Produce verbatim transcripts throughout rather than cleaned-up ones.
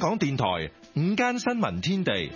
港電台午間新聞天地，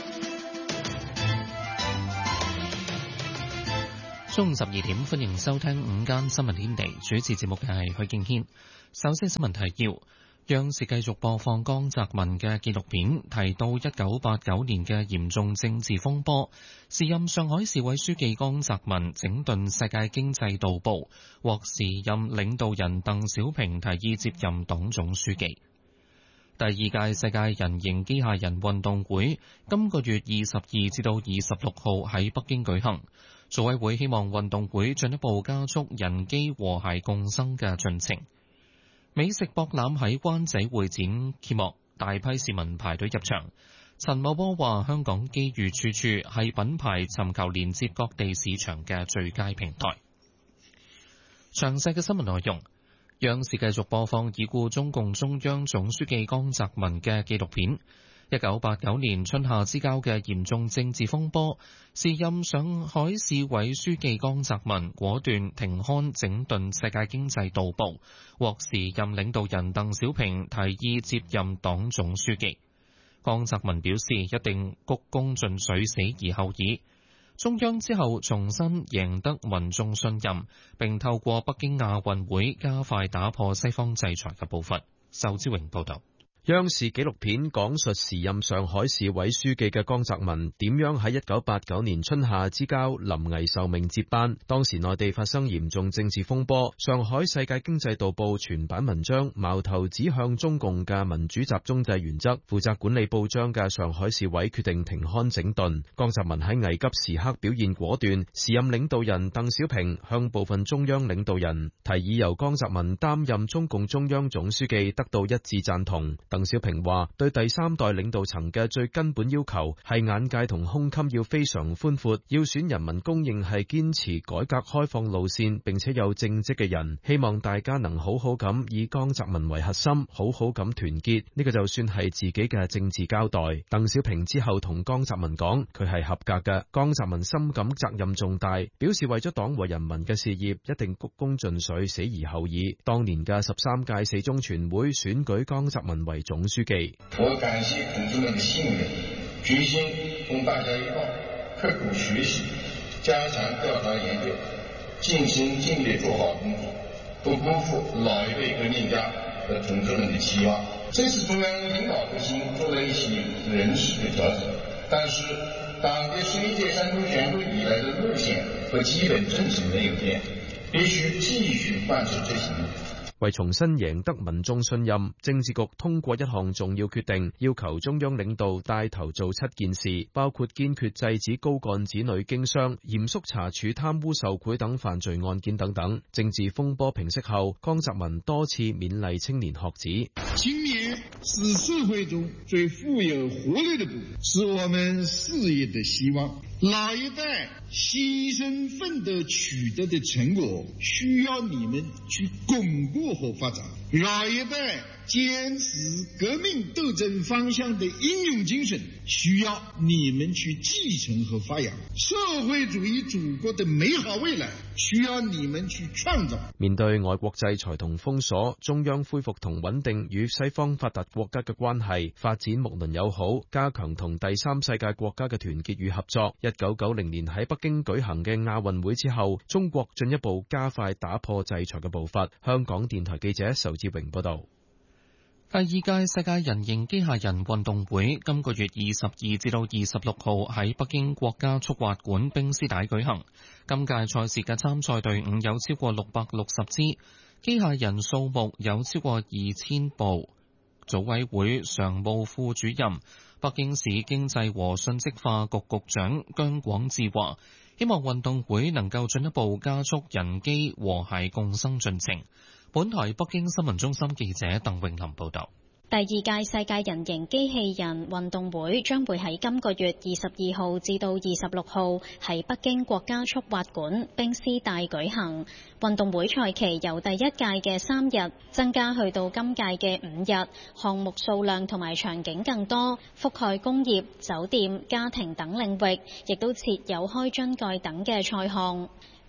中午十二點，歡迎收聽午間新聞天地。主持節目嘅係許敬軒。首先新聞提要：央視繼續播放江澤民嘅紀錄片，提到一九八九年嘅嚴重政治風波。時任上海市委書記江澤民整頓世界經濟導報，獲時任領導人鄧小平提議接任黨總書記。第二屆世界人形機械人運動會今個月二十二至到二十六號喺北京舉行。組委會希望運動會進一步加速人機和諧共生嘅進程。美食博覽喺灣仔會展揭幕，大批市民排隊入場。陳茂波話：香港機遇處處，係品牌尋求連接各地市場嘅最佳平台。詳細嘅新聞內容，央視繼續播放已故中共中央總書記江澤民嘅紀錄片。一九八九年春夏之交嘅嚴重政治風波，時任上海市委書記江澤民果斷停刊整頓世界經濟導報，獲時任領導人鄧小平提議接任黨總書記。江澤民表示一定鞠躬盡瘁，死而後已。中央之後重新贏得民眾信任，並透過北京亞運會加快打破西方制裁嘅步伐。仇志榮報道。 央視紀錄片講述時任上海市委書記嘅江澤民點樣喺一九八九年春夏之交臨危受命接班。當時內地發生嚴重政治風波，上海世界經濟導報全版文章矛頭指向中共嘅民主集中制原則，負責管理報章嘅上海市委決定停刊整頓。江澤民喺危急時刻表現果斷，時任領導人鄧小平向部分中央領導人提議由江澤民擔任中共中央總書記，得到一致贊同。鄧小平話：對第三代領導層嘅最根本要求係眼界同胸襟要非常寬闊，要選人民公認係堅持改革開放路線並且有政績嘅人。希望大家能好好咁以江澤民為核心，好好咁團結，呢個就算係自己嘅政治交代。鄧小平之後同江澤民講，佢係合格嘅。江澤民深感責任重大，表示為咗黨和人民嘅事業，一定鞠躬盡瘁，死而後已。當年嘅十三屆四中全會選舉江澤民為總書記。 我感謝同志們的信任、決心，同大家一道刻苦學習，加強調查研究，盡心盡力做好工作，不辜負老一輩革命家和同志們的期望。這次中央領導核心做了一些人事的調整，但是黨的十一屆三中全會以來的路線和基本政治沒有變，必須繼續貫徹執行。 為重新贏得民眾信任，政治局通過一項重要決定，要求中央領導帶頭做七件事，包括堅決制止高幹子女經商，嚴肅查處貪污受賄等犯罪案件等等。政治風波平息後，江澤民多次勉勵青年學子： 青年是社會中最富有活力的部分，是我們事業的希望。老一代犧牲奮鬥取得的成果，需要你們去鞏固和發展。老一代堅持革命鬥爭方向的英勇精神，需要你們去繼承和發揚。社會主義祖國的美好未來，需要你們去創造。 面對外國制裁同封鎖，中央恢復同穩定與西方發達國家嘅關係，發展睦鄰友好，加強同第三世界國家嘅團結與合作。一九九零年喺北京舉行嘅亞運會之後，中國進一步加快打破制裁嘅步伐。香港電台記者仇志榮報道。 第二屆世界人形機械人運動會今個月二十二至到二十六號喺北京國家速滑館冰絲帶舉行。今屆賽事嘅參賽隊伍有超過六百六十支，機械人數目有超過二千部。組委會常務副主任、北京市經濟和信息化局局長姜廣智話，希望運動會能夠進一步加速人機和諧共生進程。本台北京新聞中心記者鄧永林報道。 第二屆世界人形機器人運動會將會喺今個月二十二號至到二十六號喺北京國家速滑館冰絲帶舉行。運動會賽期由第一屆嘅三日增加去到今屆嘅五日，項目數量同埋場景更多，覆蓋工業、酒店、家庭等領域，亦都設有開樽蓋等嘅賽項。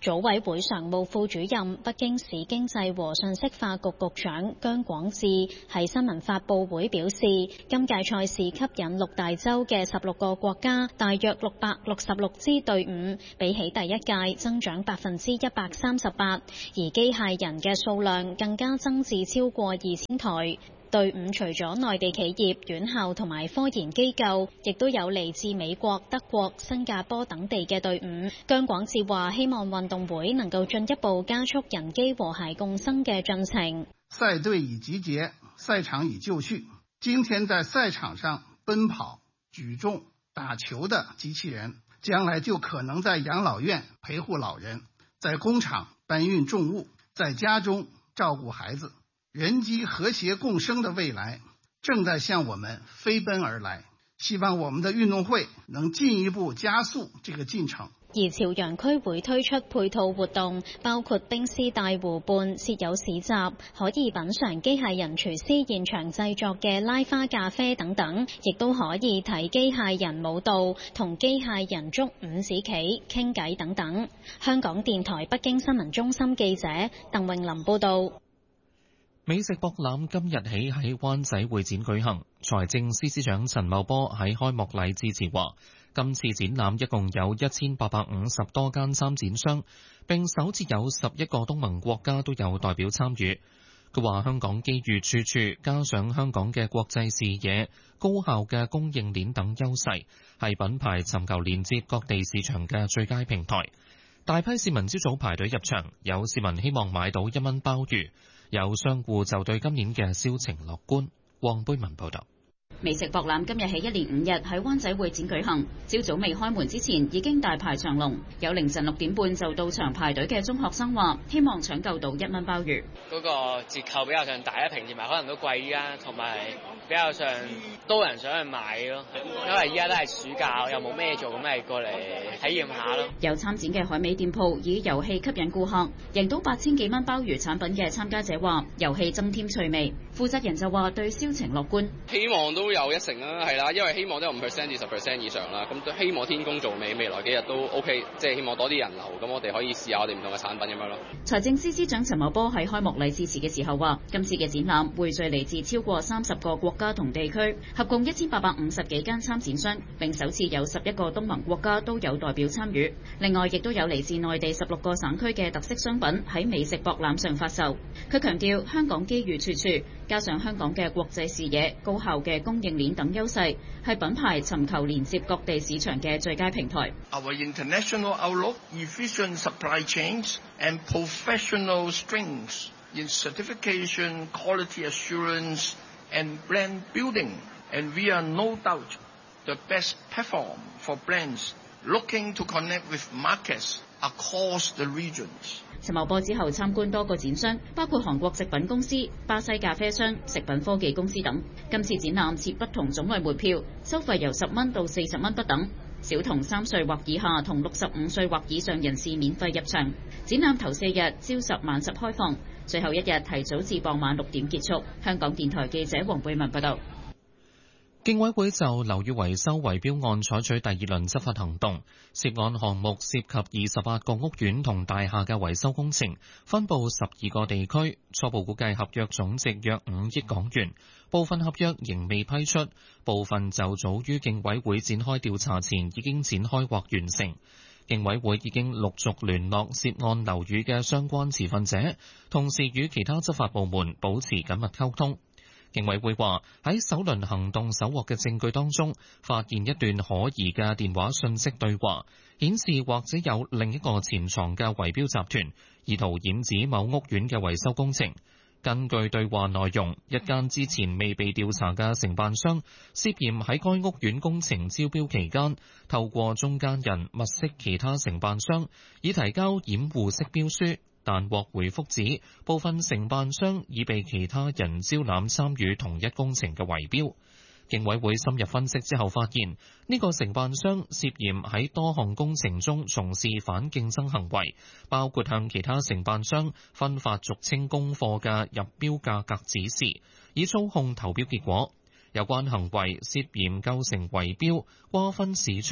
組委會常務副主任、北京市經濟和信息化局局長姜廣智喺新聞發佈會表示，今屆賽事吸引六大洲嘅十六個國家，大約六百六十六支隊伍，比起第一屆增長百分之一百三十八，而機械人嘅數量更加增至超過二千台。隊伍除咗內地企業、院校同埋科研機構，亦都有嚟自美國、德國、新加坡等地嘅隊伍。姜廣智話：希望運動會能夠進一步加速人機和諧共生嘅進程。 賽隊已集結，賽場已就緒。今天在賽場上奔跑、舉重、打球的機器人，將來就可能在養老院陪護老人，在工廠搬運重物，在家中照顧孩子。人機和諧共生的未來正在向我們飛奔而來，希望我們的運動會能進一步加速這個進程。 而朝陽區會推出配套活動，包括冰絲大湖畔設有市集，可以品嚐機械人廚師現場製作嘅拉花咖啡等等，亦都可以睇機械人舞蹈同機械人捉五子棋、傾偈等等。香港電台北京新聞中心記者鄧穎琳報道。 美食博覽今日起喺灣仔會展舉行，財政司司長陳茂波喺開幕禮致辭話，今次展覽一共有一千八百五十多間參展商，並首次有十一個東盟國家都有代表參與。佢話香港機遇處處，加上香港嘅國際視野、高效嘅供應鏈等優勢，係品牌尋求連接各地市場嘅最佳平台。大批市民朝早排隊入場，有市民希望買到一蚊鮑魚。有商戶就對今年嘅銷情樂觀。黃貝文報道。 美食博覽今日起一連五日喺灣仔會展舉行，朝早未開門之前已經大排長龍，有凌晨六點半就到場排隊嘅中學生話，希望搶購到一蚊鮑魚。 嗰個折扣比較上大一平時買可能都貴啲啦，同埋比較上多人想去買咯，因為依家都係暑假，又冇咩做，咁咪過嚟體驗下咯。 有參展嘅海味店鋪以遊戲吸引顧客，贏到八千幾蚊鮑魚產品嘅參加者話，遊戲增添趣味。負責人就話對銷情樂觀， 希望都有一成啦，係啦，因為希望都有五 percent 至十 percent 以上啦，咁都希望天公造美，未來幾日都 OK， 即係希望多啲人流，咁我哋可以試下我哋唔同嘅產品咁樣咯。財政司司長陳茂波喺開幕禮致辭嘅時候話，今次嘅展覽匯聚嚟自超過三十個國家同地區，合共一千八百五十幾間參展商，並首次有十一個東盟國家都有代表參與。另外，亦都有嚟自內地十六個省區嘅特色商品喺美食博覽上發售。佢強調香港機遇處處，加上香港嘅國際視野、高效嘅供應鏈等優勢，係品牌尋求連接各地市場嘅最佳平台。 Our international outlook, efficient supply chains, and professional strengths in certification, quality assurance, and brand building, and we are no doubt the best platform for brands looking to connect with markets across the regions. 陳茂波之後參觀多個展商，包括韓國食品公司、巴西咖啡商、食品科技公司等。今次展覽設不同種類門票，收費由十蚊到四十蚊不等。小童三歲或以下同六十五歲或以上人士免費入場。展覽頭四日朝十晚十開放，最後一日提早至傍晚六點結束。香港電台記者黃貝文報道。 競委會就樓宇維修圍標案採取第二輪執法行動，涉案項目涉及二十八個屋苑同大廈嘅維修工程，分佈十二個地區，初步估計合約總值約五億港元，部分合約仍未批出，部分就早於競委會展開調查前已經展開或完成。競委會已經陸續聯絡涉案樓宇嘅相關持份者，同時與其他執法部門保持緊密溝通。競委會話喺首輪行動搜獲嘅證據當中，發現一段可疑嘅電話訊息對話，顯示或者有另一個潛藏嘅圍標集團，意圖染指某屋苑嘅維修工程。根據對話內容，一間之前未被調查嘅承辦商涉嫌喺該屋苑工程招標期間，透過中間人物色其他承辦商，以提交掩護式標書。但獲回覆指，部分承辦商已被其他人招攬參與同一工程嘅圍標。競委會深入分析之後發現，呢、這個承辦商涉嫌喺多項工程中從事反競爭行為，包括向其他承辦商分發俗稱公貨嘅入標價格指示，以操控投標結果。有關行為涉嫌構成圍標、瓜分市場、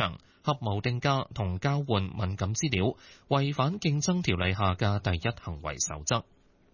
合謀定價同交換敏感資料，違反競爭條例下嘅第一行為守則。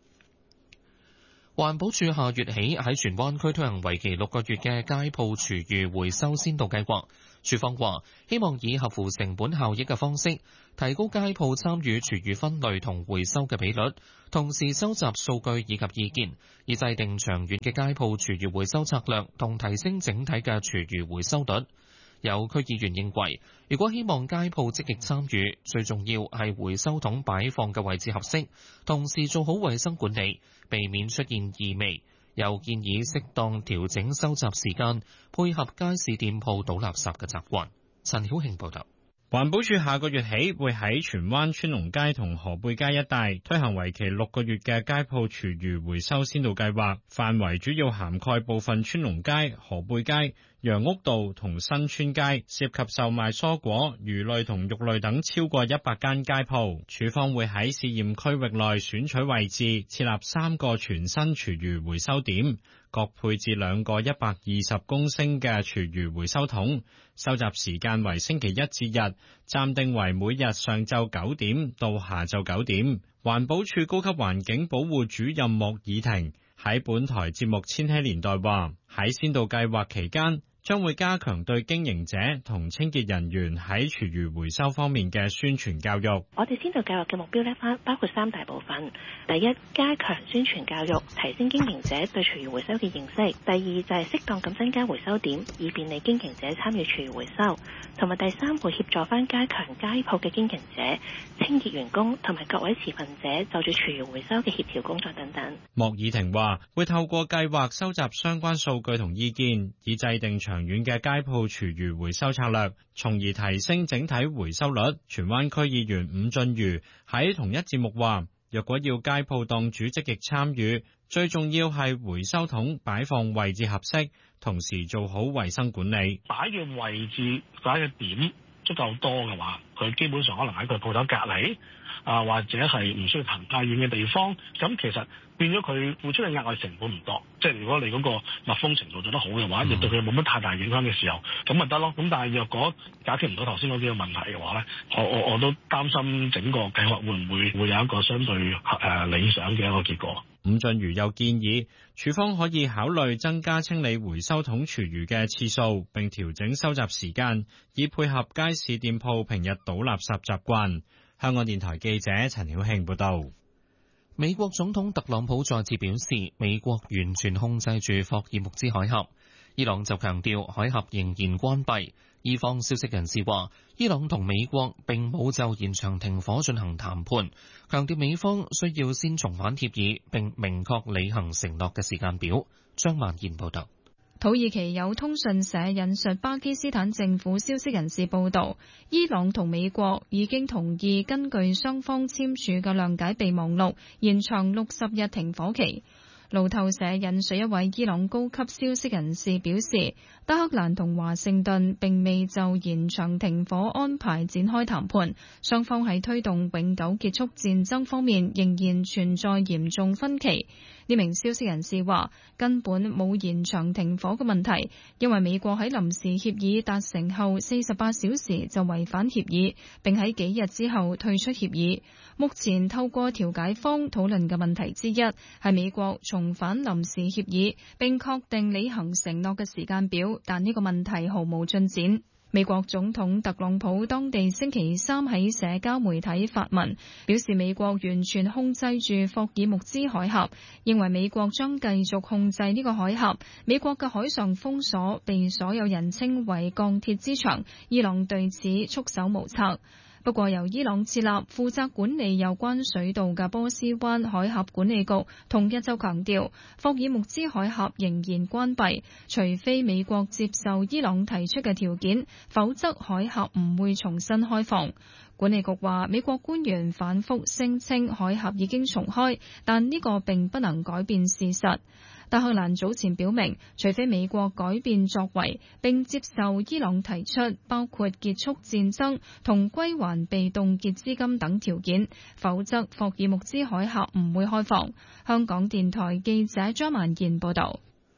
環保署下月起喺荃灣區推行為期六個月嘅街鋪廚餘回收先導計劃。署方話希望以合乎成本效益嘅方式，提高街鋪參與廚餘分類同回收嘅比率，同時收集數據以及意見，以制定長遠嘅街鋪廚餘回收策略，同提升整體嘅廚餘回收率。有區議員認為，如果希望街鋪積極參與，最重要係回收桶擺放嘅位置合適，同時做好衛生管理，避免出現異味。又建議適當調整收集時間，配合街市店鋪倒垃圾嘅習慣。陳曉慶報道。 環保署下個月起會喺荃灣川龍街同河背街一帶推行為期六個月嘅街鋪廚餘回收先導計劃，範圍主要涵蓋部分川龍街、河背街、楊屋道同新村街，涉及售賣蔬果、魚類同肉類等超過一百間街鋪。署方會喺試驗區域內選取位置，設立三個全新廚餘回收點，各配置兩個一百二十公升嘅廚餘回收桶，收集時間為星期一至日，暫定為每日上晝九點到下晝九點。環保署高級環境保護主任莫爾婷喺本台節目《千禧年代》話，喺先導計劃期間，將會加強對經營者同清潔人員喺廚餘回收方面嘅宣傳教育。 我哋先導計劃嘅目標咧，包括三大部分。第一，加強宣傳教育，提升經營者對廚餘回收嘅認識；第二，就係適當咁增加回收點，以便利經營者參與廚餘回收；同埋第三，會協助翻加強街鋪嘅經營者、清潔員工同埋各位持份者就住廚餘回收嘅協調工作等等。 莫爾婷話，會透過計劃收集相關數據同意見，以制定長遠嘅街鋪廚餘回收策略，從而提升整體回收率。荃灣區議員伍俊瑜喺同一節目話，若果要街鋪檔主積極參與，最重要係回收桶擺放位置合適，同時做好衛生管理。 擺嘅位置擺嘅點足夠多嘅話，佢基本上可能喺佢鋪頭隔離啊，或者係唔需要行太遠嘅地方，咁其實變咗佢付出嘅額外成本唔多。即係如果你嗰個密封程度做得好嘅話，亦、嗯、對佢冇乜太大影響嘅時候，咁咪得咯。咁但係若果解決唔到頭先嗰幾個問題嘅話咧，我我我都擔心整個計劃會唔會會有一個相對誒、呃、理想嘅一個結果。 伍俊瑜又建議，署方可以考慮增加清理回收桶廚餘嘅次數，並調整收集時間，以配合街市店鋪平日倒垃圾習慣。香港電台記者陳曉慶報道。 美國總統特朗普再次表示，美國完全控制住霍爾木茲海峽。伊朗就強調海峽仍然關閉。伊方消息人士話，伊朗同美國並冇就延長停火進行談判，強調美方需要先重返協議並明確履行承諾嘅時間表。張曼燕報道。 土耳其有通訊社引述巴基斯坦政府消息人士報道，伊朗同美國已經同意根據雙方簽署嘅諒解備忘錄，延長六十日停火期。路透社引述一位伊朗高級消息人士表示，德黑蘭同華盛頓並未就延長停火安排展開談判，雙方喺推動永久結束戰爭方面仍然存在嚴重分歧。呢名消息人士話，根本冇延長停火嘅問題，因為美國喺臨時協議達成後四十八小時就違反協議，並喺幾日之後退出協議。目前透過調解方討論嘅問題之一係美國重返臨時協議並確定履行承諾嘅時間表，但呢個問題毫無進展。美國總統特朗普當地星期三喺社交媒體發文，表示美國完全控制住霍爾木茲海峽，認為美國將繼續控制呢個海峽。美國嘅海上封鎖被所有人稱為鋼鐵之牆，伊朗對此束手無策。不過，由伊朗設立負責管理有關水道嘅波斯灣海峽管理局同日就強調，霍爾木茲海峽仍然關閉，除非美國接受伊朗提出嘅條件，否則海峽唔會重新開放。管理局話，美國官員反覆聲稱海峽已經重開，但呢個並不能改變事實。德黑蘭早前表明，除非美國改變作為並接受伊朗提出包括結束戰爭同歸還被凍結資金等條件，否則霍爾木茲海峽唔會開放。香港電台記者張曼燕報道。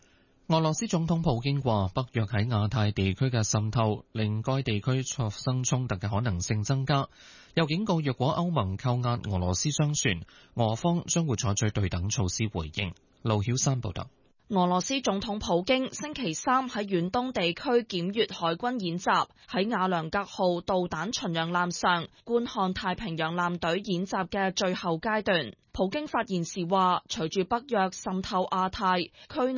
俄羅斯總統普京話，北約喺亞太地區嘅滲透令該地區發生衝突嘅可能性增加，又警告若果歐盟扣押俄羅斯商船，俄方將會採取對等措施回應。盧曉山報道。 俄羅斯總統普京星期三喺遠東地區檢閱海軍演習，喺亞良格號導彈巡洋艦上觀看太平洋艦隊演習嘅最後階段。普京發言時話，隨住北約滲透亞太區